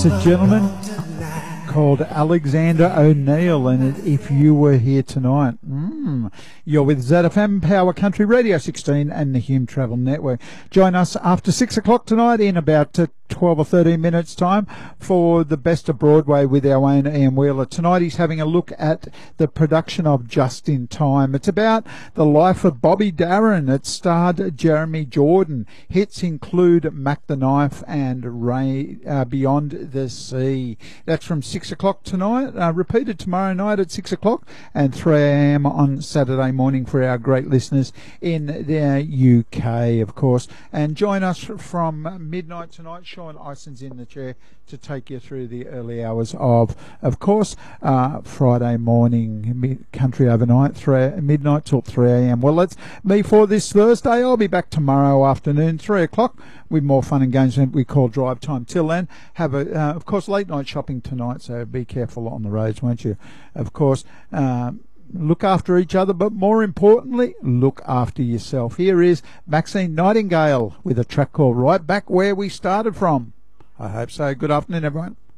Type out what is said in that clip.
It's a gentleman called Alexander O'Neill, and If You Were Here Tonight. You're with ZFM Power Country Radio 16 and the Hume Travel Network. Join us after 6 o'clock tonight in about 12 or 13 minutes time for the best of Broadway with our own Ian Wheeler. Tonight he's having a look at the production of Just in Time. It's about the life of Bobby Darin. It starred Jeremy Jordan. Hits include Mac the Knife and Ray Beyond the Sea. That's from 6 o'clock tonight, repeated tomorrow night at 6 o'clock and 3 a.m. on Saturday morning for our great listeners in the UK, of course. And join us from midnight tonight. Sean Ison's in the chair to take you through the early hours of course, Friday morning, country overnight, midnight till 3 a.m. Well, that's me for this Thursday. I'll be back tomorrow afternoon, 3 o'clock, with more fun and games that we call Drive Time. Till then, have of course, late night shopping tonight, so be careful on the roads, won't you? Of course, look after each other, but more importantly, look after yourself. Here is Maxine Nightingale with a track called Right Back Where We Started From. I hope so. Good afternoon, everyone.